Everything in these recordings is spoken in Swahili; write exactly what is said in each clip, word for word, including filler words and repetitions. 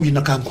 inakango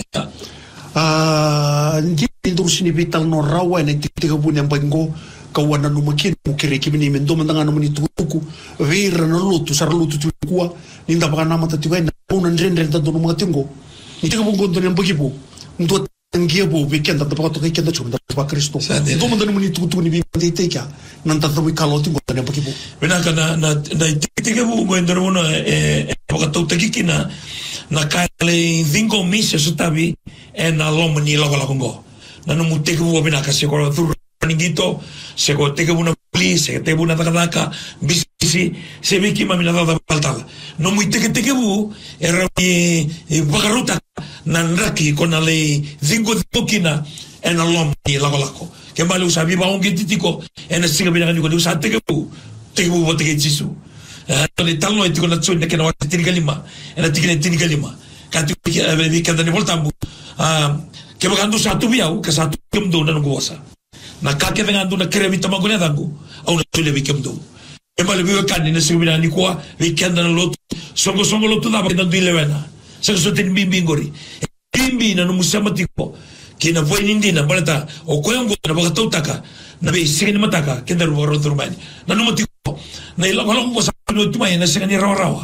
ah ndi ndurusini vital no rawa na titika bunya mbango kawana no makini mukireki mini mendo mandanga no muni tuku vera na lutu sar lutu tukua ninda baka nama tatiwa na una ndrendre ndando no matingo nitika bungo ndo nyambukipo ndo ngiabo weekend da baka to kenda chumda ba Kristo ndo manda no muni tuku ni bi teka nanda da wi kaloti ngo nyambukipo bena kana na na titika bungo ndo no e baka to takikina na kale vingo misa sutabi e na lomni la la kongo na no muteke bu bena ka se ko thur ningito se ko teke buna police se te buna takadaka bisi se viki mami na dada paltala no muteke teke bu era e bagaruta na nraki kona le vingo tokina e na lomni la la ko ke malu sabi ba ongi titiko e na singa bina ni ko usa teke bu teke bu teke jisu le talno e tikona tsone ke na tinika lima e na tikene tinika lima ka tu ke vi ka dani voltambu ah ke bagando satu biau ka satu kemdo na ngosa na kake vengando na krevita magone dangu au na tule vi kemdo e male vi kan ni sibina ni kwa vi kenda na lot songo songo lot da ba dando ilevena se so tin bimbi ngori bimbi na no musama tipo ke na voi nindina balata o koyango na ba tautaka na be sigini mataka kenda ro ro turmani na no matiko na ila ko ko sa no tumai na sigani rawa rawa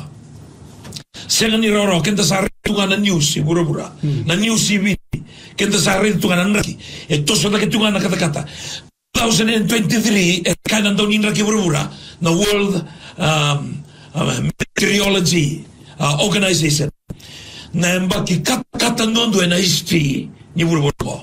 sigani rawa rawa kenda sa tungana news bura bura na news tv kenda sa tungana nraki e to so da ke tungana kata kata twenty twenty-three e kana ndo ni nraki bura bura na world um, um, meteorology uh, organization na mbaki kata kata ndondo na history ni bura bura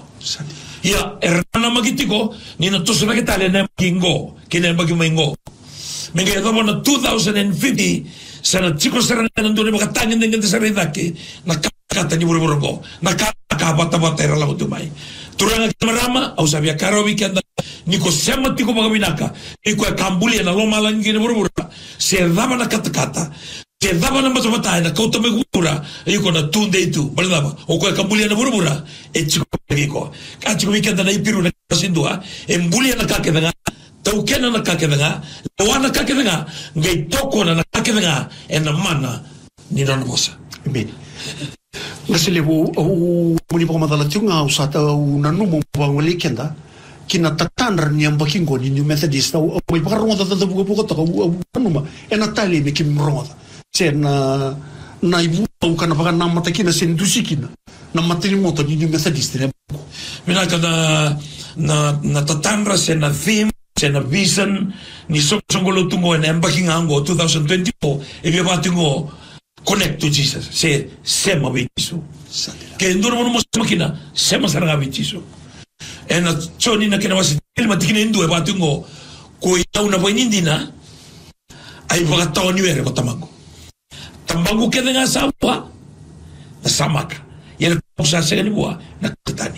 ya erana magitiko ni na to so da ke tale na kingo kina mbaki maingo menga dopo na twenty fifty sana chiko sarana ndo ne makatangin dengan sarina ke na kata ni bura bura ko na kata bata bata era la utumai turanga marama au sabia karo weekend niko sema tiko magaminaka iko kambuli na loma la ngine bura bura se dava na kata kata se dava na matabata na kota megura iko na tunde itu balaba o ko kambuli na bura bura e chiko iko ka chiko weekend na ipiru na sindua e mbuli na kake na tau kena na kake nga wana kake nga ngai toko na kake nga e na mana ni na mosa bem ngasile bu muni pa madala tunga usata una numo pa ngoli kenda kina tatandra ni ambakingo ni New Methodist au mai pa ronda da da bugo bugo to numa e na tali me kim ronda se na na ibu au kana pa na mata kina sen dusikina na matini moto ni New Methodist ne mina kana na na tatandra se na theme se na vision ni songolo tungo en embaking ango twenty twenty-four e vi batingo connect to Jesus se sema bisu ke ndoro mo makina sema saranga bisu en choni na kena wasi ilma tikine ndu e batingo ko ya una boinindina ai bagato ni were kotamango tambangu ke nga sawa na samaka yele kusa se ni bua na tani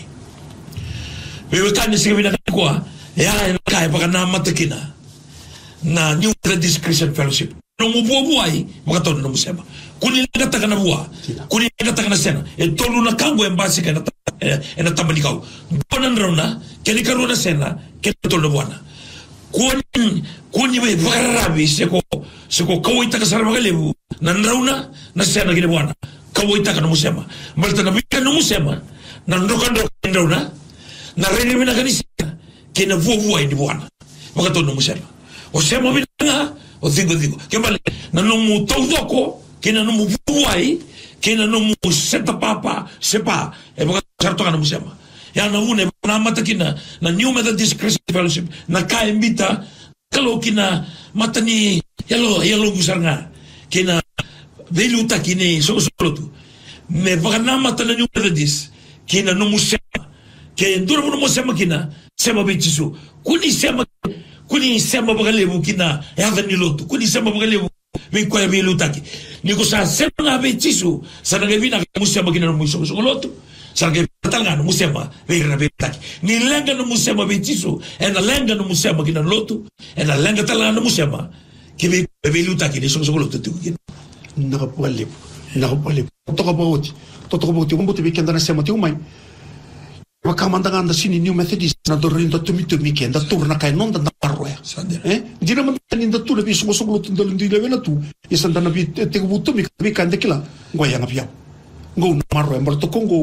wewe kani se bina kwa ya kai baka na matakina na New Tradition Christian Fellowship no mubuai makato no musema kuni ngata kana bua kuni ngata kana sena e tolu na kango embasi kana e na tambani kau bona ndrona keni karuna sena keni tolu bona kuni kuni be varabi seko seko kawita ka sarma galebu na ndrona na sena kini bona kawita kana musema malta na bika no musema na ndoka ndrona na reni mina kanisa kena vuo ndi bwana makato no musema o sema bina o zingo zingo kembale na no mu todoko kena no mu vuai kena no mu seta papa sepa e makato sarto kana musema ya na une na matakina na New Methodist Christian Fellowship na ka invita kalau kina matani yalo yalo gusarnga kena veluta kini so solo tu me bagana matana New Methodist kena no musema ke nduro no musema kina sema bichisu kuni sema kuni sema bagalebu kina ya vani lotu kuni sema bagalebu me kwa velutaki niko sa sema na bichisu sana gevina musema kina no muso so lotu sana talanga no musema vera velutaki ni lenga no musema bichisu ena lenga no musema kina lotu ena lenga talanga no musema ke velutaki ni so so lotu tu kina na pole na pole to ka boti to to boti umbo te weekend na sema te umai wakamandanga anda sini New Methodist na dorinda tumito mikenda turna kai nonda na parroya eh dina mandani nda tu le biso so lo tundalo ndile vena tu isanda na bi te buto mi mi kande kila ngoya na pia ngou na maro e maro to kongo